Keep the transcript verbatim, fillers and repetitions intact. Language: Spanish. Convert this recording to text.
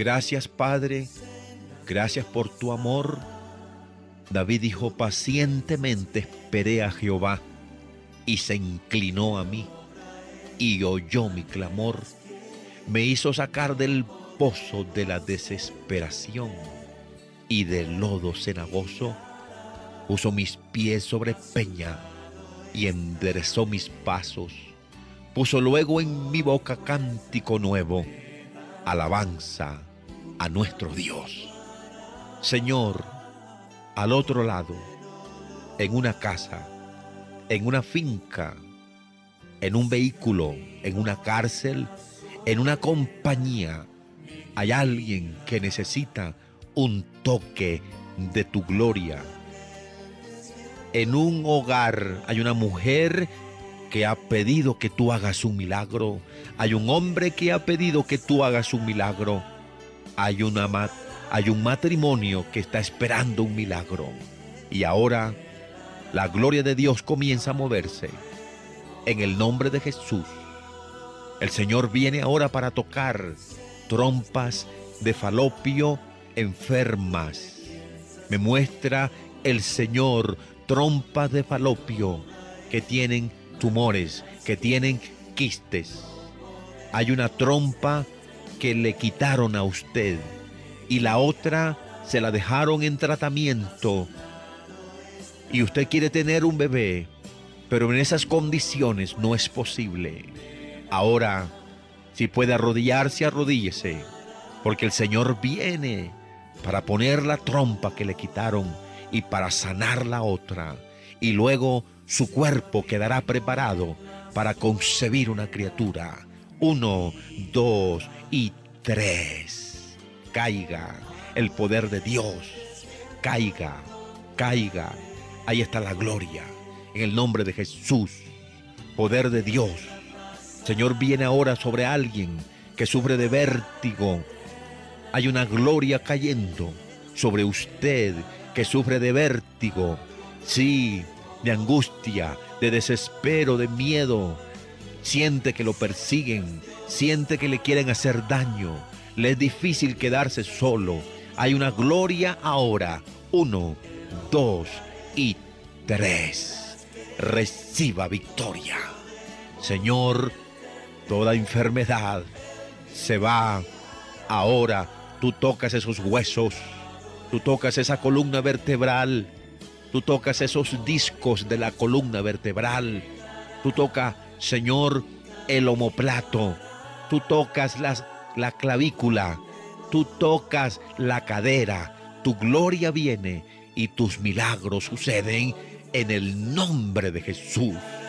Gracias, Padre, gracias por tu amor. David dijo: pacientemente esperé a Jehová, y se inclinó a mí, y oyó mi clamor. Me hizo sacar del pozo de la desesperación, y del lodo cenagoso. Puso mis pies sobre peña, y enderezó mis pasos. Puso luego en mi boca cántico nuevo, alabanza a nuestro Dios. Señor, al otro lado, en una casa, en una finca, en un vehículo, en una cárcel, en una compañía, hay alguien que necesita un toque de tu gloria. En un hogar hay una mujer que ha pedido que tú hagas un milagro. Hay un hombre que ha pedido que tú hagas un milagro. Hay, una, hay un matrimonio que está esperando un milagro. Y ahora la gloria de Dios comienza a moverse. En el nombre de Jesús, el Señor viene ahora para tocar trompas de falopio enfermas. Me muestra el Señor trompas de falopio que tienen tumores, que tienen quistes. Hay una trompa que le quitaron a usted y la otra se la dejaron en tratamiento, y usted quiere tener un bebé, pero en esas condiciones no es posible. Ahora, si puede arrodillarse, arrodíllese, porque el Señor viene para poner la trompa que le quitaron y para sanar la otra, y luego su cuerpo quedará preparado para concebir una criatura. Uno, dos y tres. Caiga el poder de Dios. Caiga, caiga. Ahí está la gloria. En el nombre de Jesús. Poder de Dios. Señor, viene ahora sobre alguien que sufre de vértigo. Hay una gloria cayendo sobre usted que sufre de vértigo. Sí, de angustia, de desespero, de miedo. Siente que lo persiguen, siente que le quieren hacer daño. Le es difícil quedarse solo. Hay una gloria ahora. Uno, dos y tres. Reciba victoria. Señor, toda enfermedad se va ahora. Tú tocas esos huesos, tú tocas esa columna vertebral, tú tocas esos discos de la columna vertebral, tú tocas, Señor, el omoplato, tú tocas las, la clavícula, tú tocas la cadera. Tu gloria viene y tus milagros suceden en el nombre de Jesús.